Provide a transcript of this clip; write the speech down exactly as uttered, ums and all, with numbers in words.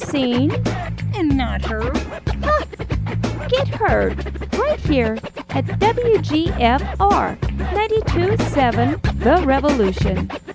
seen and not heard. Huh. Get heard right here at W G F R ninety-two point seven The Revolution.